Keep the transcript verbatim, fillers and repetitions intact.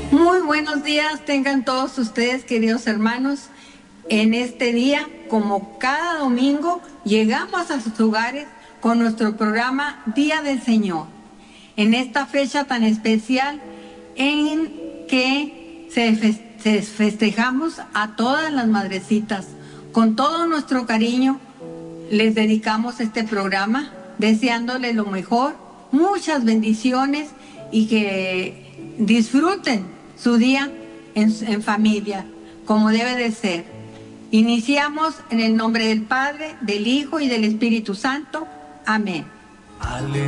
Muy buenos días tengan todos ustedes, queridos hermanos. En este día, como cada domingo, llegamos a sus hogares con nuestro programa Día del Señor. En esta fecha tan especial en que se, se festejamos a todas las madrecitas. Con todo nuestro cariño les dedicamos este programa, deseándoles lo mejor, muchas bendiciones y que disfruten su día en, en familia, como debe de ser. Iniciamos en el nombre del Padre, del Hijo y del Espíritu Santo. Amén.